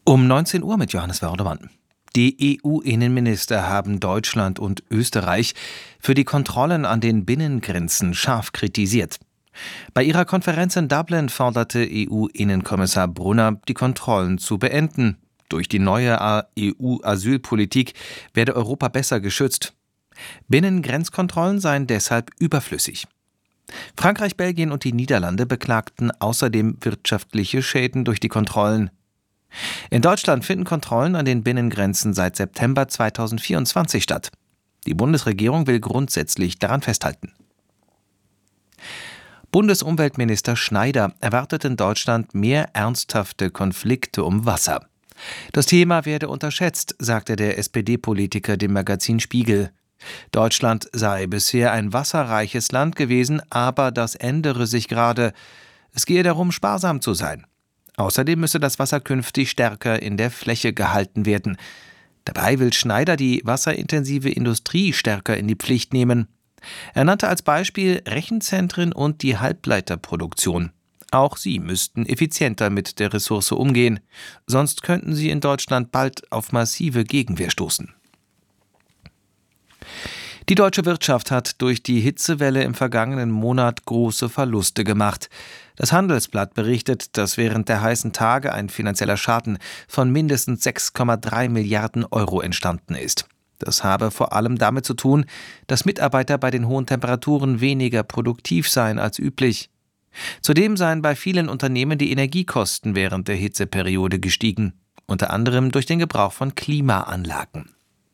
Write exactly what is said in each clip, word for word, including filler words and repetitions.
Um neunzehn Uhr mit Johannes Wördemann. Die E U-Innenminister haben Deutschland und Österreich für die Kontrollen an den Binnengrenzen scharf kritisiert. Bei ihrer Konferenz in Dublin forderte E U-Innenkommissar Brunner, die Kontrollen zu beenden. Durch die neue E U-Asylpolitik werde Europa besser geschützt. Binnengrenzkontrollen seien deshalb überflüssig. Frankreich, Belgien und die Niederlande beklagten außerdem wirtschaftliche Schäden durch die Kontrollen. In Deutschland finden Kontrollen an den Binnengrenzen seit September zweitausendvierundzwanzig statt. Die Bundesregierung will grundsätzlich daran festhalten. Bundesumweltminister Schneider erwartet in Deutschland mehr ernsthafte Konflikte um Wasser. Das Thema werde unterschätzt, sagte der S P D-Politiker dem Magazin Spiegel. Deutschland sei bisher ein wasserreiches Land gewesen, aber das ändere sich gerade. Es gehe darum, sparsam zu sein. Außerdem müsse das Wasser künftig stärker in der Fläche gehalten werden. Dabei will Schneider die wasserintensive Industrie stärker in die Pflicht nehmen. Er nannte als Beispiel Rechenzentren und die Halbleiterproduktion. Auch sie müssten effizienter mit der Ressource umgehen, sonst könnten sie in Deutschland bald auf massive Gegenwehr stoßen. Die deutsche Wirtschaft hat durch die Hitzewelle im vergangenen Monat große Verluste gemacht. Das Handelsblatt berichtet, dass während der heißen Tage ein finanzieller Schaden von mindestens sechs Komma drei Milliarden Euro entstanden ist. Das habe vor allem damit zu tun, dass Mitarbeiter bei den hohen Temperaturen weniger produktiv seien als üblich. Zudem seien bei vielen Unternehmen die Energiekosten während der Hitzeperiode gestiegen, unter anderem durch den Gebrauch von Klimaanlagen.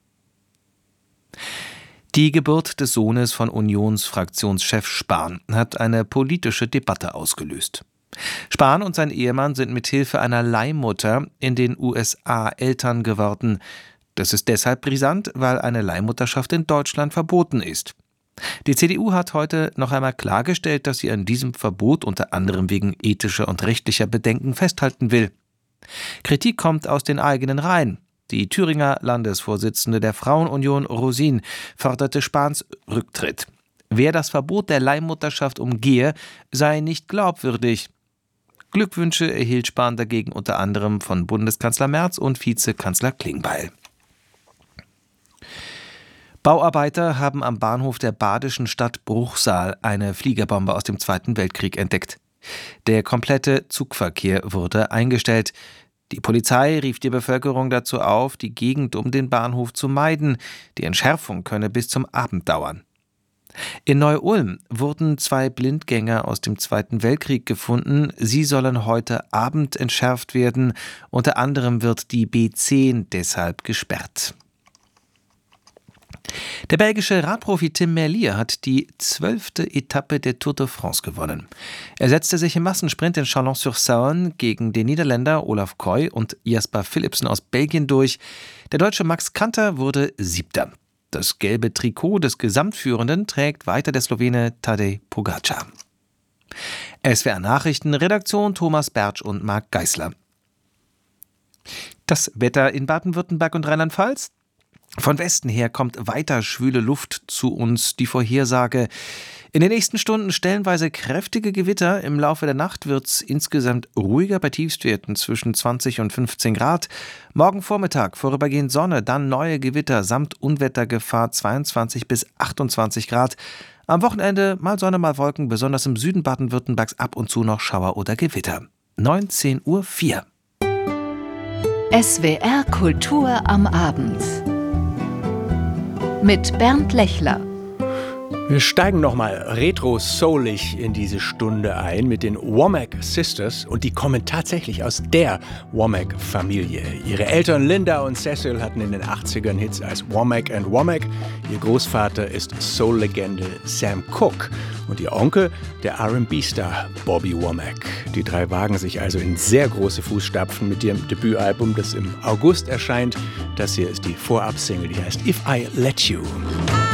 Die Geburt des Sohnes von Unionsfraktionschef Spahn hat eine politische Debatte ausgelöst. Spahn und sein Ehemann sind mithilfe einer Leihmutter in den U S A Eltern geworden. Das ist deshalb brisant, weil eine Leihmutterschaft in Deutschland verboten ist. Die C D U hat heute noch einmal klargestellt, dass sie an diesem Verbot unter anderem wegen ethischer und rechtlicher Bedenken festhalten will. Kritik kommt aus den eigenen Reihen. Die Thüringer Landesvorsitzende der Frauenunion, Rosin, forderte Spahns Rücktritt. Wer das Verbot der Leihmutterschaft umgehe, sei nicht glaubwürdig. Glückwünsche erhielt Spahn dagegen unter anderem von Bundeskanzler Merz und Vizekanzler Klingbeil. Bauarbeiter haben am Bahnhof der badischen Stadt Bruchsal eine Fliegerbombe aus dem Zweiten Weltkrieg entdeckt. Der komplette Zugverkehr wurde eingestellt. Die Polizei rief die Bevölkerung dazu auf, die Gegend um den Bahnhof zu meiden. Die Entschärfung könne bis zum Abend dauern. In Neu-Ulm wurden zwei Blindgänger aus dem Zweiten Weltkrieg gefunden. Sie sollen heute Abend entschärft werden. Unter anderem wird die B zehn deshalb gesperrt. Der belgische Radprofi Tim Merlier hat die zwölfte Etappe der Tour de France gewonnen. Er setzte sich im Massensprint in Chalon-sur-Saône gegen den Niederländer Olaf Koy und Jasper Philipsen aus Belgien durch. Der Deutsche Max Kanter wurde Siebter. Das gelbe Trikot des Gesamtführenden trägt weiter der Slowene Tadej Pogačar. S W R Nachrichten, Redaktion Thomas Bertsch und Marc Geisler. Das Wetter in Baden-Württemberg und Rheinland-Pfalz? Von Westen her kommt weiter schwüle Luft zu uns. Die Vorhersage: in den nächsten Stunden stellenweise kräftige Gewitter. Im Laufe der Nacht wird es insgesamt ruhiger bei Tiefstwerten zwischen zwanzig und fünfzehn Grad. Morgen Vormittag vorübergehend Sonne, dann neue Gewitter samt Unwettergefahr zweiundzwanzig bis achtundzwanzig Grad. Am Wochenende mal Sonne, mal Wolken, besonders im Süden Baden-Württembergs ab und zu noch Schauer oder Gewitter. neunzehn Uhr vier. S W R Kultur am Abend mit Bernd Lechler. Wir steigen nochmal retro-soulig in diese Stunde ein mit den Womack Sisters und die kommen tatsächlich aus der Womack-Familie. Ihre Eltern Linda und Cecil hatten in den achtzigern Hits als Womack and Womack. Ihr Großvater ist Soul-Legende Sam Cooke und ihr Onkel der R and B-Star Bobby Womack. Die drei wagen sich also in sehr große Fußstapfen mit ihrem Debütalbum, das im August erscheint. Das hier ist die Vorab-Single, die heißt If I Let You.